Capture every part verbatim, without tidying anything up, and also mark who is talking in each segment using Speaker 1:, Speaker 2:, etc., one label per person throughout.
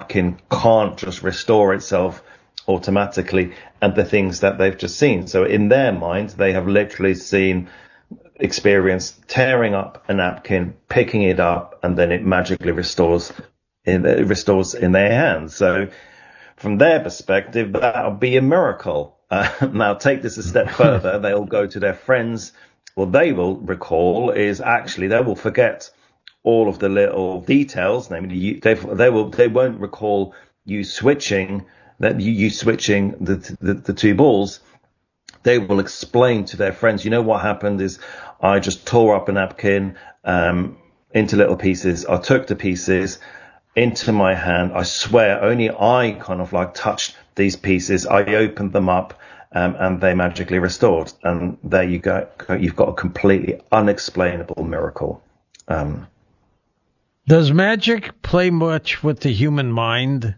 Speaker 1: napkin can't just restore itself automatically and the things that they've just seen. So in their mind, they have literally seen, experienced tearing up a napkin, picking it up, and then it magically restores in, it restores in their hands. So from their perspective, that would be a miracle. Uh, now, take this a step further. They'll go to their friends. What they will recall is actually they will forget all of the little details. Namely, you, they they will they won't recall you switching that you, you switching the, the the two balls. They will explain to their friends, you know, what happened is I just tore up a napkin um, into little pieces. I took the pieces into my hand. I swear only I kind of like touched these pieces. I opened them up um, and they magically restored. And there you go. You've got a completely unexplainable miracle. Um,
Speaker 2: Does magic play much with the human mind?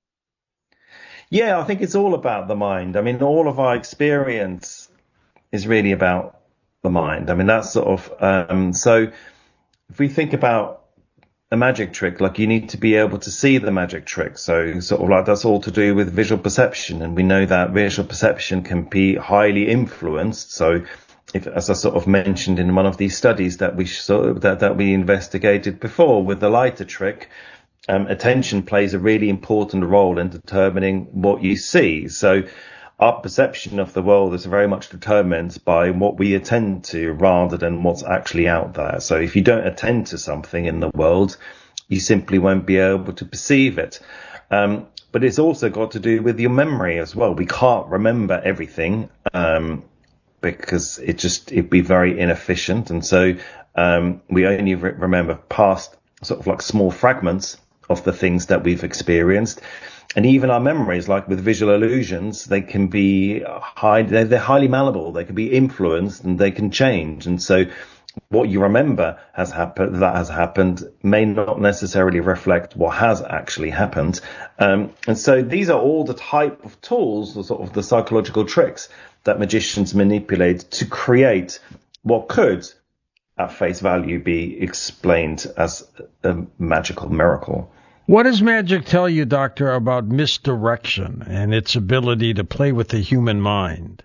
Speaker 1: Yeah, I think it's all about the mind. I mean, all of our experience is really about the mind. I mean, that's sort of, um, so if we think about a magic trick, like you need to be able to see the magic trick. So sort of like that's all to do with visual perception. And we know that visual perception can be highly influenced. So if, as I sort of mentioned in one of these studies that we sort of, that, that we investigated before with the lighter trick, um, attention plays a really important role in determining what you see. So our perception of the world is very much determined by what we attend to rather than what's actually out there. So if you don't attend to something in the world, you simply won't be able to perceive it. Um, but it's also got to do with your memory as well. We can't remember everything, um, because it just, it'd be very inefficient. And so, um, we only re- remember past sort of like small fragments of the things that we've experienced. And even our memories, like with visual illusions, they can be high, they're, they're highly malleable. They can be influenced and they can change. And so what you remember has happened, that has happened, may not necessarily reflect what has actually happened. Um, and so these are all the type of tools, the sort of the psychological tricks that magicians manipulate to create what could, at face value, be explained as a magical miracle.
Speaker 2: What does magic tell you, Doctor, about misdirection and its ability to play with the human mind?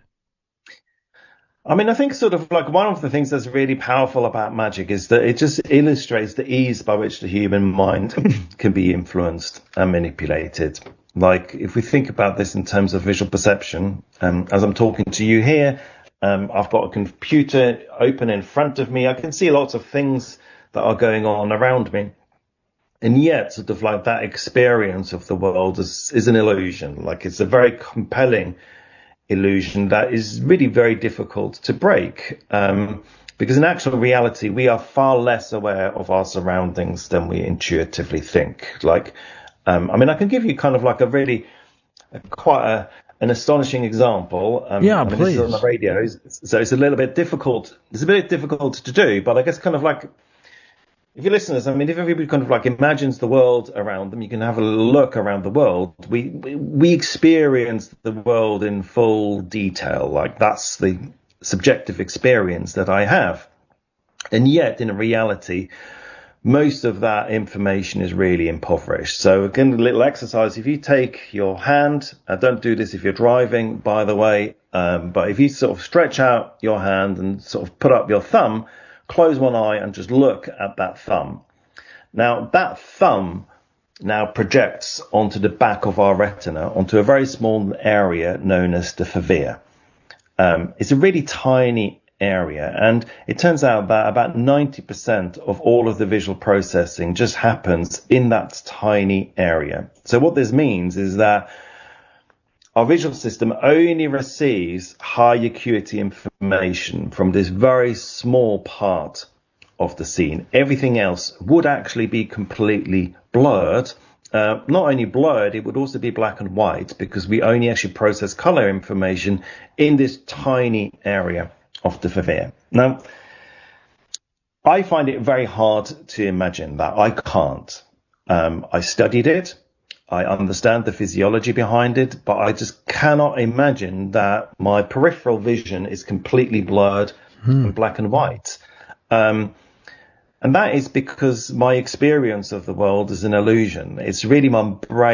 Speaker 1: I mean, I think sort of like one of the things that's really powerful about magic is that it just illustrates the ease by which the human mind can be influenced and manipulated. Like if we think about this in terms of visual perception, um, as I'm talking to you here, um, I've got a computer open in front of me. I can see lots of things that are going on around me. And yet, sort of like that experience of the world is, is an illusion. Like it's a very compelling illusion that is really very difficult to break. Um, because in actual reality, we are far less aware of our surroundings than we intuitively think. Like, um, I mean, I can give you kind of like a really, a, quite a, an astonishing example. Um,
Speaker 2: yeah,
Speaker 1: I mean,
Speaker 2: please.
Speaker 1: This is on the radio, so it's a little bit difficult. It's a bit difficult to do, but I guess kind of like, if you listeners, I mean, if everybody kind of like imagines the world around them, you can have a look around the world. We, we we experience the world in full detail. Like that's the subjective experience that I have. And yet in reality, most of that information is really impoverished. So again, a little exercise. If you take your hand, uh, don't do this if you're driving, by the way. Um, but if you sort of stretch out your hand and sort of put up your thumb, close one eye and just look at that thumb. Now, that thumb now projects onto the back of our retina, onto a very small area known as the fovea. Um, it's a really tiny area, and it turns out that about ninety percent of all of the visual processing just happens in that tiny area. So what this means is that our visual system only receives high acuity information from this very small part of the scene. Everything else would actually be completely blurred. Uh, not only blurred, it would also be black and white because we only actually process color information in this tiny area of the fovea. Now, I find it very hard to imagine that. I can't. Um, I studied it. I understand the physiology behind it, but I just cannot imagine that my peripheral vision is completely blurred hmm. and black and white. Um, and that is because my experience of the world is an illusion. It's really my brain